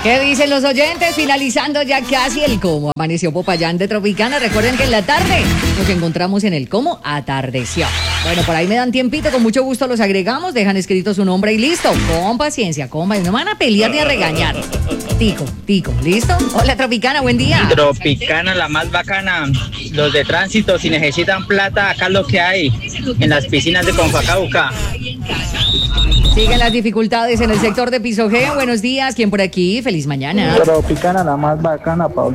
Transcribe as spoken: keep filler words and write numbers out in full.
¿Qué dicen los oyentes? Finalizando ya casi el Como. Amaneció Popayán de Tropicana. Recuerden que en la tarde nos encontramos en el Como Atardeció. Bueno, por ahí me dan tiempito, con mucho gusto los agregamos, dejan escrito su nombre y listo. Con paciencia, con paciencia. No me van a pelear ni a regañar. Tico, Tico, ¿listo? Hola Tropicana, buen día. Tropicana, la más bacana. Los de tránsito, si necesitan plata, acá es lo que hay. En las piscinas de Confacauca. Siguen las dificultades en el sector de Piso G. Buenos días, ¿quién por aquí? Feliz mañana. Tropicana, la más bacana, Pablo.